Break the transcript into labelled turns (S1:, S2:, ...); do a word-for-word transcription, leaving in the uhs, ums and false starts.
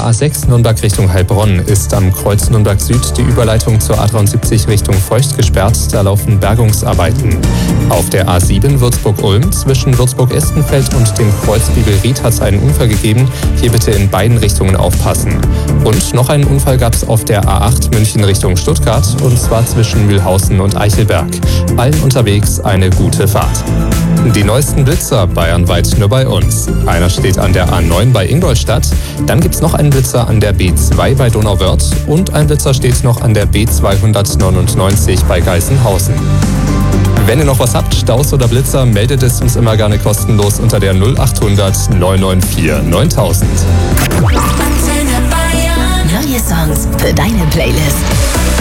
S1: A sechs Nürnberg Richtung Heilbronn ist am Kreuz Nürnberg Süd die Überleitung zur A dreiundsiebzig Richtung Feucht gesperrt. Da laufen Bergungsarbeiten. Auf der A sieben Würzburg-Ulm zwischen Würzburg-Estenfeld und dem Kreuz Bibelried hat es einen Unfall gegeben. Hier bitte in beiden Richtungen aufpassen. Und noch einen Unfall gab es auf der A acht München Richtung Stuttgart und zwar zwischen Mühlhausen und Eichelberg. Allen unterwegs eine gute Fahrt. Die neuesten Blitzer bayernweit nur bei uns. Einer steht an der A neun bei Ingolstadt, dann gibt es noch einen Blitzer an der B zwei bei Donauwörth und ein Blitzer steht noch an der B zweihundertneunundneunzig bei Geisenhausen. Wenn ihr noch was habt, Staus oder Blitzer, meldet es uns immer gerne kostenlos unter der null achthundert neun neun vier neuntausend.
S2: Neue Songs für deine Playlist.